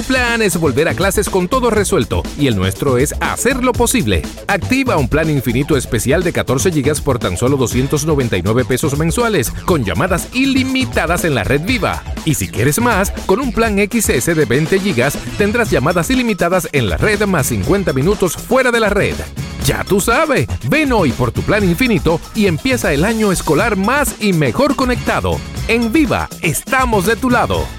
plan es volver a clases con todo resuelto y el nuestro es hacerlo posible. Activa un plan infinito especial de 14 GB por tan solo $299 mensuales, con llamadas ilimitadas en la red Viva. Y si quieres más, con un plan XS de 20 GB tendrás llamadas ilimitadas en la red más 50 minutos fuera de la red. Ya tú sabes, ven hoy por tu plan infinito y empieza el año escolar más y mejor conectado. En Viva, estamos de tu lado.